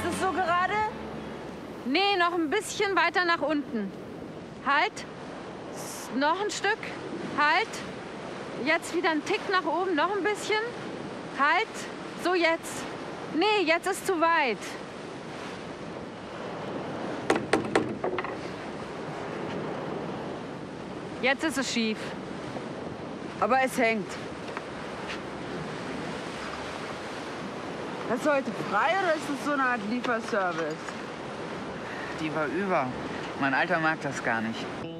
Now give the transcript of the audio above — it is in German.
es so gerade? Nee, noch ein bisschen weiter nach unten. Halt. Noch ein Stück. Halt. Jetzt wieder ein Tick nach oben. Noch ein bisschen. Halt. So, jetzt. Nee, jetzt ist zu weit. Jetzt ist es schief. Aber es hängt. Hast du heute frei oder ist das so eine Art Lieferservice? Die war über. Mein Alter mag das gar nicht.